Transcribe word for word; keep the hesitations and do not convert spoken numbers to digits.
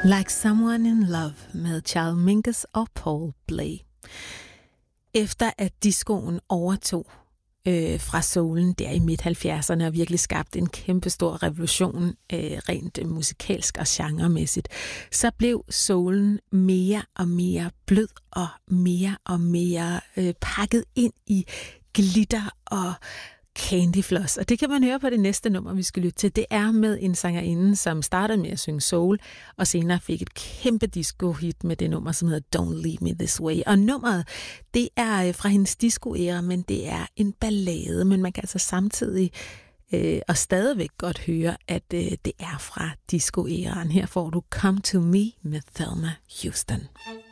Like Someone in Love med Charles Mingus og Paul Bley. Efter at discoen overtog øh, fra soulen der i midt halvfjerdserne og virkelig skabte en kæmpestor revolution øh, rent øh, musikalsk og genremæssigt, så blev soulen mere og mere blød og mere og mere øh, pakket ind i glitter og candyfloss. Og det kan man høre på det næste nummer, vi skal lytte til. Det er med en sangerinde, som startede med at synge soul, og senere fik et kæmpe disco-hit med det nummer, som hedder Don't Leave Me This Way. Og nummeret, det er fra hendes disco-æra, men det er en ballade, men man kan altså samtidig øh, og stadigvæk godt høre, at øh, det er fra disco-æraen. Her får du Come To Me med Thelma Houston.